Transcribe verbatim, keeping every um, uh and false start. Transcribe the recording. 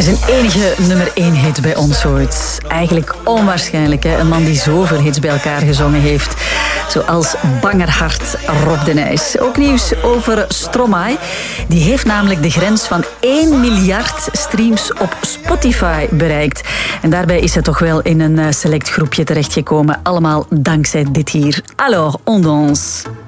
Zijn enige nummer één hit bij ons ooit. Eigenlijk onwaarschijnlijk, hè? Een man die zoveel hits bij elkaar gezongen heeft. Zoals Bangerhart Rob de Nijs. Ook nieuws over Stromae. Die heeft namelijk de grens van één miljard streams op Spotify bereikt. En daarbij is hij toch wel in een select groepje terechtgekomen. Allemaal dankzij dit hier. Alors, on danse.